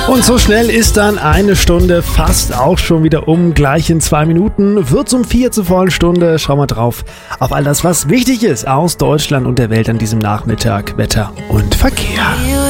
Und so schnell ist dann eine Stunde fast auch schon wieder um. Gleich in 2 Minuten wird's um 4 zur vollen Stunde. Schauen wir drauf auf all das, was wichtig ist aus Deutschland und der Welt an diesem Nachmittag. Wetter und Verkehr.